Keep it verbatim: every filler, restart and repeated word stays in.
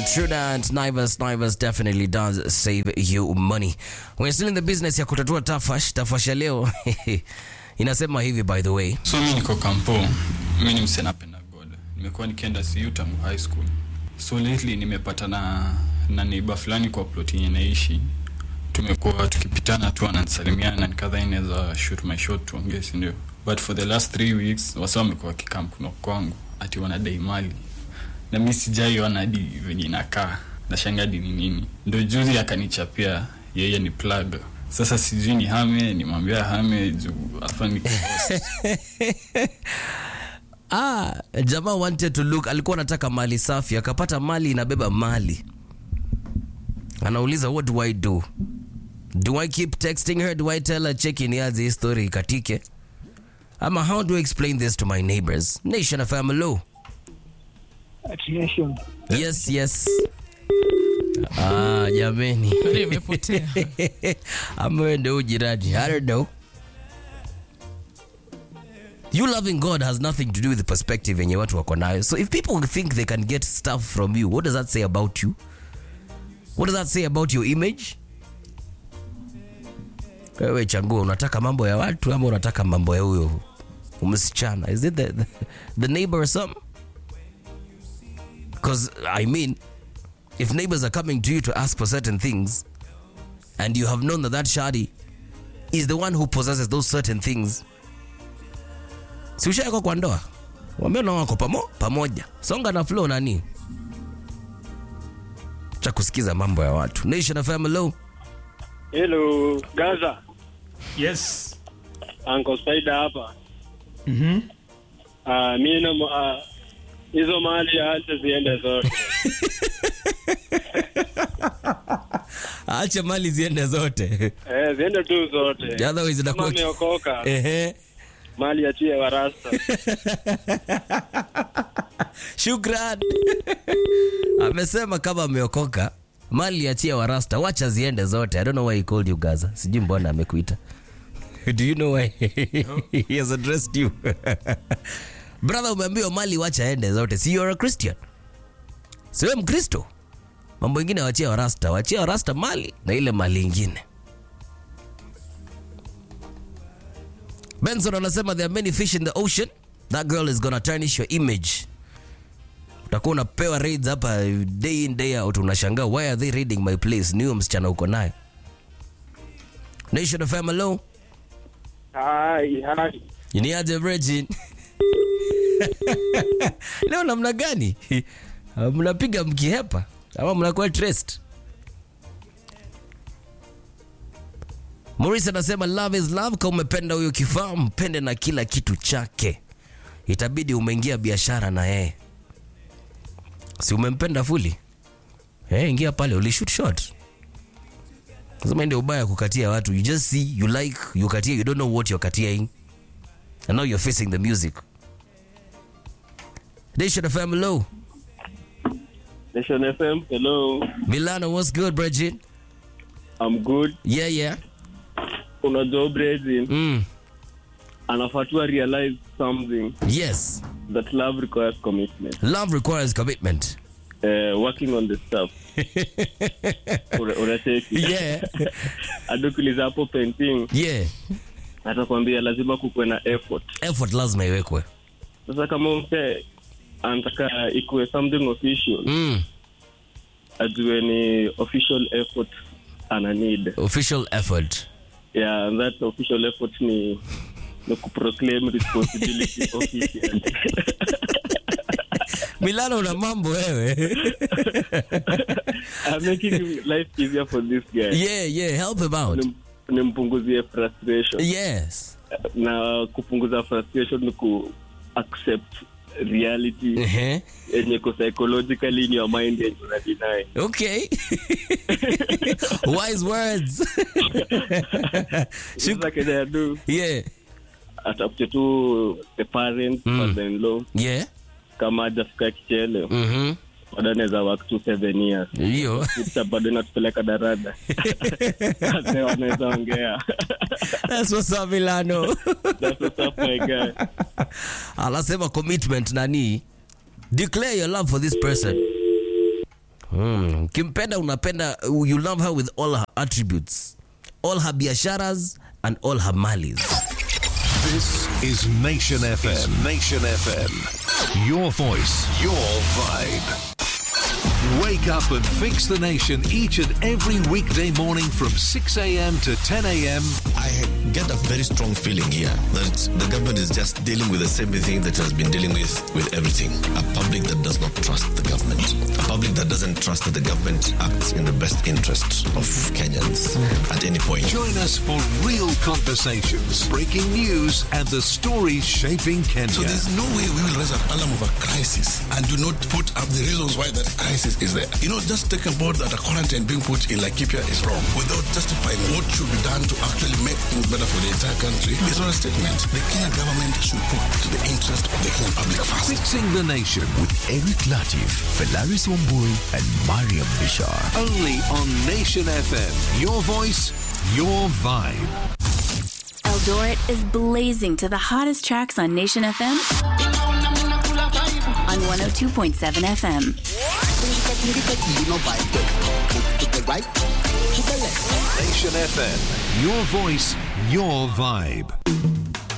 True that. Naivas, Naivas definitely does save you money. We're still in the business ya kutatua tafash. Tafash ya leo inasema hivi, by the way. So mimi niko kampo, mimi ni msee napenda God. Nimekuwa nikienda C U tangu high school. So lately nimepata na na neighbor fulani kwa plot yenye naishi. Tumekuwa tukipitana tu anasalimiana nikadha inaweza shoot my shot tuongee, si ndio? But for the last three weeks wasao wamekuwa kikam kuna kwangu ati wanadai mali. Na mimi sijaiona hadi venye inakaa. Nashangaa ni nini. Ndio juzi akanichapia yeye ni plug. Sasa sijui ni hame, nimwambia hame juu afani. Ah, jamaa wanted to look, alikuwa anataka mali safi, akapata mali inabeba mali. Anauliza, what do I do? Do I keep texting her? Do I tell her check in here this story katike? Ama how do I explain this to my neighbors? Nation of Family. Nation. Yes, yes. Ah, jameni. Nimepotea. Amwende ujirani. I don't know. You loving God has nothing to do with the perspective yenye watu wako nayo. So if people think they can get stuff from you, what does that say about you? What does that say about your image? Wewe changua, unataka mambo ya watu ama unataka mambo ya huyo umsichana? Is it the, the, the neighbor or something? Because, I mean, if neighbors are coming to you to ask for certain things, and you have known that that shadi is the one who possesses those certain things, si ushaiko kwa ndoa? Wambia na wako pamo, pamoja. Songa na flow nani? Cha kusikiza mambo ya watu. Nation of Family. Hello, Gaza. Yes. Uncle Spider hapa. Mhm. Ah, mimi na uh, hizo mali hata ziende zote. Acha mali ziende zote. Eh, ziende tu zote. Otherwise Kama inakuwa umeokoka, ehe. mali achie warasta. Shukran. Amesema kama ameokoka, mali achia warasta, wacha ziende zote. I don't know why he called you Gaza. Sijui mbona amekuita. Do you know why he has addressed you? Brother, umeambiwa mali wacha ende zote. Si you're a Christian? Si wewe Mkristo? Mambo mengine wachia warasta, wachia warasta mali na ile mali nyingine. Benson anasema there are many fish in the ocean. That girl is gonna tarnish your image. Utakuwa unapewa raids hapa day in day out, unashangaa why are they raiding my place? Niyo msichana uko nayo. Nation of Family. Hai, hai. Ni aje Virgin? Leo namna gani? Mnapiga mkihepa ama mnakuwa trust? Maurice anasema love is love. Kama umependa huyo kifaa, mpende na kila kitu chake. Itabidi umeingia biashara na yeye. Si umempenda fully? Eh, ingia pale uli shoot shot. Kama ndio ubaya kukatia watu. You just see, you like, you katia, you don't know what you're katiaing. And now you're facing the music. Nation F M, hello. Nation F M, hello. Milano, what's good, Bridget? I'm good. Yeah, yeah. Unajua Bridget, Mm. anafatua realize something. Yes. That love requires commitment. Love requires commitment. Uh, working on the stuff. Unacheki. Yeah. Adukuliza hapo painting. Yeah. Atakwambia lazima kukuwe na effort. Effort lazima iwekwe. Sasa kama mse anataka ikuwe something official, Mm. ajue ni official effort ana need. Official effort. Yeah, and that official effort ni ni kuproclaim responsibility officially. Milano una mambo wewe. I'm making life easier for this guy. Yeah, yeah, help him out. Nim- Nimpunguzie frustration. Yes. Na kupunguza frustration ni ku accept reality Uh-huh. yenye ko psychologically in your mind and you deny. Okay. Wise words. Shuka kile do Yeah. atafute tu the parents, Mm. father-in-law, Yeah. kama hajafika kichele Mhm. bado anaweza work to seven years. Hiyo. Kisha bado natupeleka darada. Sasa wanaweza ongea. That's what's up, Milano. That's what's up, my guy. Alasema commitment nani? Declare your love for this person. Mm. Kimpenda unapenda, you love her with all her attributes, all her biasharas and all her malis. This is Nation F M. Nation F M. Your voice, your vibe. Wake up and fix the nation each and every weekday morning from six a.m. to ten a.m. I get a very strong feeling here that the government is just dealing with the same thing that it has been dealing with with everything. A public that does not trust the government. A public that doesn't trust that the government acts in the best interest of Kenyans at any point. Join us for real conversations, breaking news, and the stories shaping Kenya. So there's no way we will raise an alarm of a crisis and do not put up the reasons why that crisis is there. You know, just take a board that a quarantine being put in Laikipia is wrong without justifying what should be done to actually make things better for the entire country. It's not a statement. The Kenyan government should put the interest of the Kenyan public first. Fixing the nation with Eric Latif, Felaris Wambui, and Mariam Bishar. only on Nation F M. Your voice, your vibe. Eldoret is blazing to the hottest tracks on Nation F M on one oh two point seven F M. Nation F M. Your voice, your vibe.